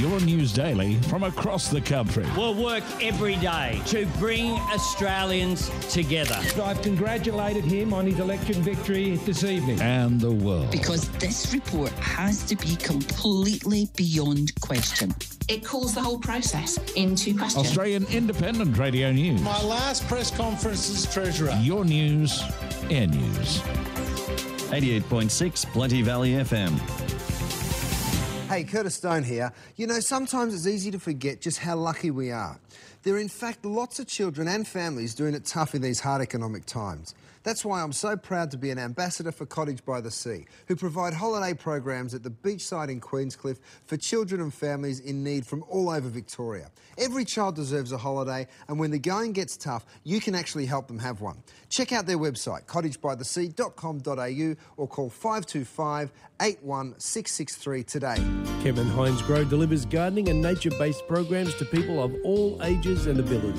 Your news daily from across the country. We'll work every day to bring Australians together. I've congratulated him on his election victory this evening. And the world. Because this report has to be completely beyond question. It calls the whole process into question. Australian Independent Radio News. My last press conference as Treasurer. Your news, Air News. 88.6 Plenty Valley FM. Hey, Curtis Stone here. You know, sometimes it's easy to forget just how lucky we are. There are in fact lots of children and families doing it tough in these hard economic times. That's why I'm so proud to be an ambassador for Cottage by the Sea, who provide holiday programs at the beachside in Queenscliff for children and families in need from all over Victoria. Every child deserves a holiday, and when the going gets tough, you can actually help them have one. Check out their website, cottagebythesea.com.au, or call 525 81663 today. Kevin Hines Grow delivers gardening and nature-based programs to people of all ages and abilities.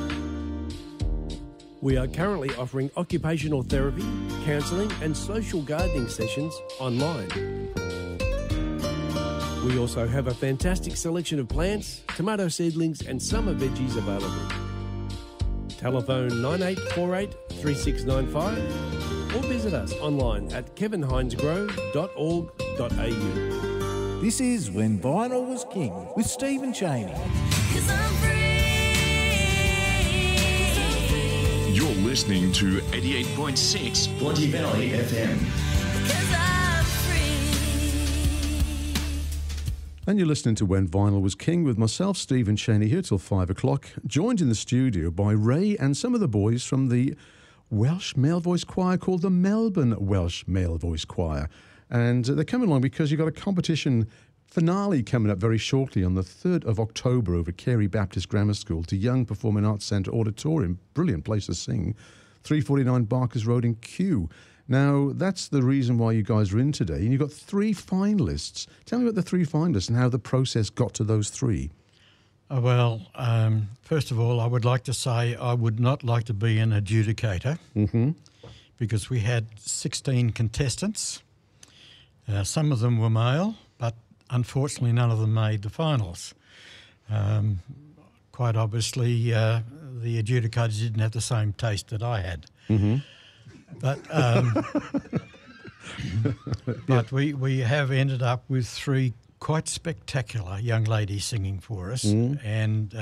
We are currently offering occupational therapy, counselling and social gardening sessions online. We also have a fantastic selection of plants, tomato seedlings and summer veggies available. Telephone 9848 3695 or visit us online at kevinhinesgrow.org.au. This is When Vinyl Was King with Stephen Chaney. You're listening to 88.6 Plenty Valley FM. And you're listening to When Vinyl Was King with myself, Stephen Chaney, here till 5 o'clock, joined in the studio by Ray and some of the boys from the Welsh Male Voice Choir called the Melbourne Welsh Male Voice Choir. And they're coming along because you've got a competition finale coming up very shortly on the 3rd of October over at Carey Baptist Grammar School to Young Performing Arts Centre Auditorium. Brilliant place to sing. 349 Barkers Road in Kew. Now, that's the reason why you guys are in today. And you've got 3 finalists. Tell me about the 3 finalists and how the process got to those 3. First of all, I would like to say I would not like to be an adjudicator because we had 16 contestants. Some of them were male, but unfortunately none of them made the finals. Quite obviously, the adjudicators didn't have the same taste that I had. But we have ended up with 3 quite spectacular young ladies singing for us, and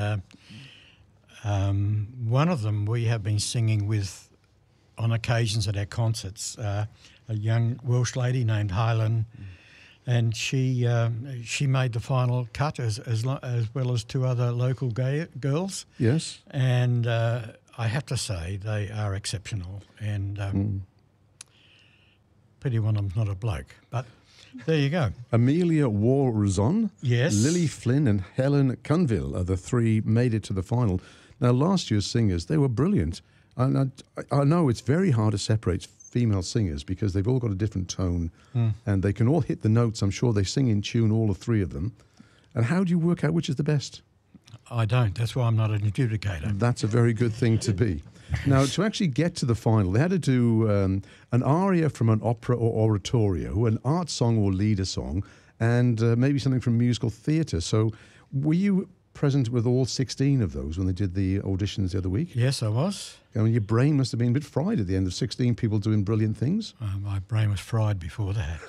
one of them we have been singing with on occasions at our concerts, a young Welsh lady named Hylan, and she made the final cut as well as 2 other local girls. Yes. And I have to say they are exceptional, and pity one of them's not a bloke, but there you go. Amelia Warzon, yes, Lily Flynn and Helen Cunville are the 3 made it to the final. Now, last year's singers, they were brilliant. And I know it's very hard to separate female singers because they've all got a different tone and they can all hit the notes. I'm sure they sing in tune, all 3 of them. And how do you work out which is the best? I don't. That's why I'm not an adjudicator. That's a very good thing to be. Now, to actually get to the final, they had to do an aria from an opera or oratorio, an art song or leader song, and maybe something from musical theatre. So were you present with all 16 of those when they did the auditions the other week? Yes, I was. I mean, your brain must have been a bit fried at the end of 16 people doing brilliant things. My brain was fried before that.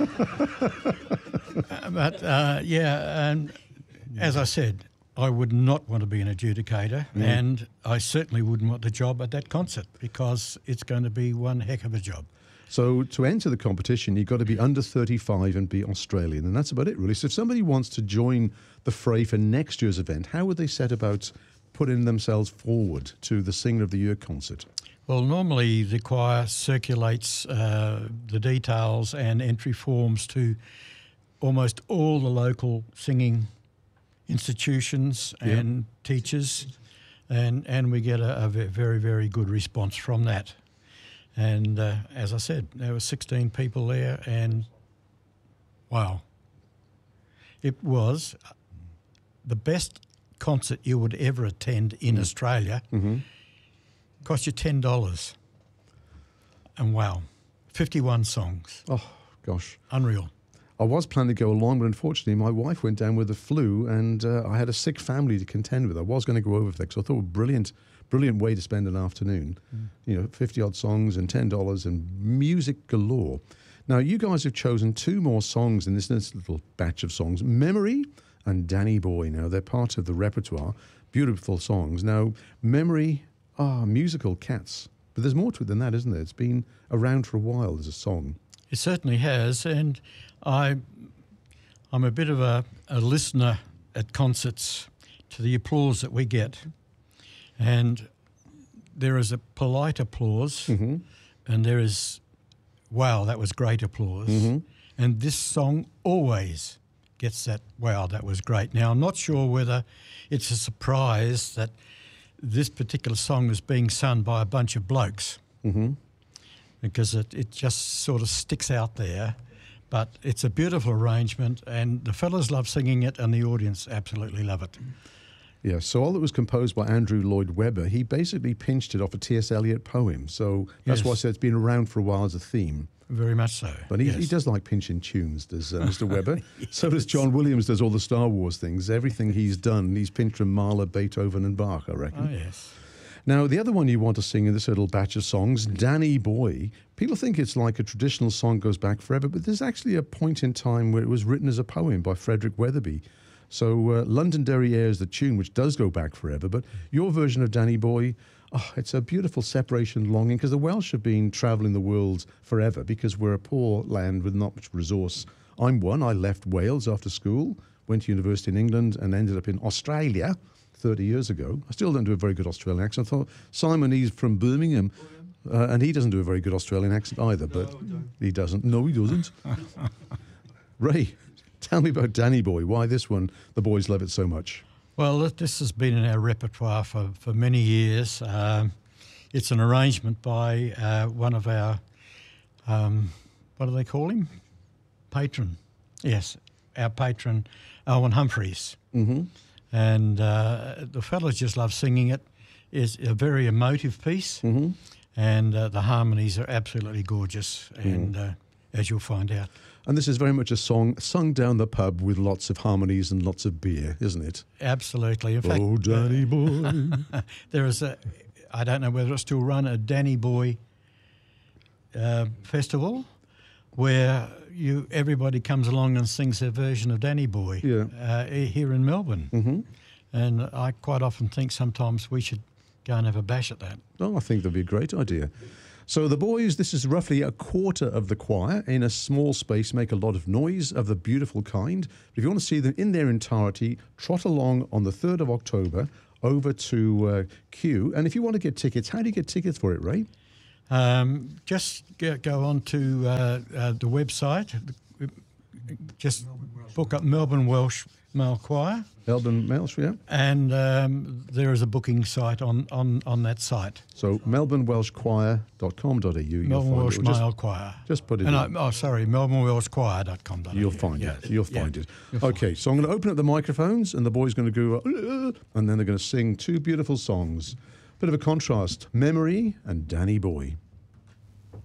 And as I said, I would not want to be an adjudicator, and I certainly wouldn't want the job at that concert because it's going to be one heck of a job. So to enter the competition, you've got to be under 35 and be Australian, and that's about it, really. So if somebody wants to join the fray for next year's event, how would they set about putting themselves forward to the Singer of the Year concert? Well, normally the choir circulates the details and entry forms to almost all the local singing institutions and teachers, and we get a very, very good response from that. And as I said, there were 16 people there, and wow, it was the best concert you would ever attend in Australia. Cost you $10, and wow, 51 songs. Oh gosh, unreal. I was planning to go along, but unfortunately my wife went down with the flu and I had a sick family to contend with. I was going to go over there because I thought it was brilliant way to spend an afternoon. 50-odd songs and $10 and music galore. Now, you guys have chosen 2 more songs in this little batch of songs, Memory and Danny Boy. Now, they're part of the repertoire. Beautiful songs. Now, Memory, musical Cats. But there's more to it than that, isn't there? It's been around for a while as a song. It certainly has, and I'm a bit of a listener at concerts to the applause that we get. And there is a polite applause, and there is, wow, that was great applause. And this song always gets that, wow, that was great. Now, I'm not sure whether it's a surprise that this particular song is being sung by a bunch of blokes, because it just sort of sticks out there. But it's a beautiful arrangement, and the fellas love singing it, and the audience absolutely love it. Yeah, so all that was composed by Andrew Lloyd Webber, he basically pinched it off a T.S. Eliot poem. So that's why I said it's been around for a while as a theme. Very much so. But he does like pinching tunes, does Mr. Webber. So does John Williams, does all the Star Wars things. Everything he's done, he's pinched from Mahler, Beethoven and Bach, I reckon. Oh, yes. Now, the other one you want to sing in this little batch of songs, Danny Boy, people think it's like a traditional song goes back forever, but there's actually a point in time where it was written as a poem by Frederick Weatherby. So Londonderry Air is the tune, which does go back forever, but your version of Danny Boy, it's a beautiful separation longing, because the Welsh have been travelling the world forever because we're a poor land with not much resource. I'm one. I left Wales after school, went to university in England and ended up in Australia 30 years ago. I still don't do a very good Australian accent. I thought, Simon, he's from Birmingham, and he doesn't do a very good Australian accent either, but he doesn't. No, he doesn't. Ray, tell me about Danny Boy. Why this one, the boys love it so much? Well, this has been in our repertoire for many years. It's an arrangement by one of our, what do they call him? Patron. Yes, our patron, Owen Humphreys. And the fellas just love singing it. It's a very emotive piece, and the harmonies are absolutely gorgeous, and as you'll find out. And this is very much a song sung down the pub with lots of harmonies and lots of beer, isn't it? Absolutely. In fact, oh, Danny Boy. There is I don't know whether it's still run, a Danny Boy festival where everybody comes along and sings their version of Danny Boy here in Melbourne. And I quite often think sometimes we should go and have a bash at that. Oh, I think that'd be a great idea. So the boys, this is roughly a quarter of the choir in a small space, make a lot of noise of the beautiful kind. If you want to see them in their entirety, trot along on the 3rd of October over to Kew. And if you want to get tickets, how do you get tickets for it, Ray? Just go on to the website. Just book up Melbourne Welsh Male Choir. Melbourne Welsh, yeah. And there is a booking site on that site. So melbournewelshchoir.com.au. Melbourne Welsh Male Choir. Just put it in. melbournewelshchoir.com.au. You'll find it. You'll find it. Okay, so I'm going to open up the microphones and the boys going to go, and then they're going to sing 2 beautiful songs. Bit of a contrast, Memory and Danny Boy.